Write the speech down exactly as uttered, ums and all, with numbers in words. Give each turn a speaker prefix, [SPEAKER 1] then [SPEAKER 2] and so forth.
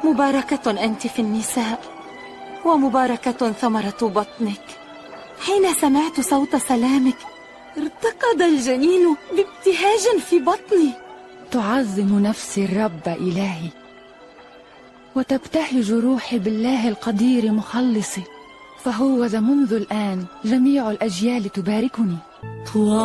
[SPEAKER 1] مباركة أنت في النساء، ومباركة ثمرة بطنك. حين سمعت صوت سلامك ارتقد الجنين بابتهاج في بطني.
[SPEAKER 2] تعظم نفسي الرب إلهي، وتبتهج روحي بالله القدير مخلصي، فهو ذا منذ الآن جميع الأجيال تباركني.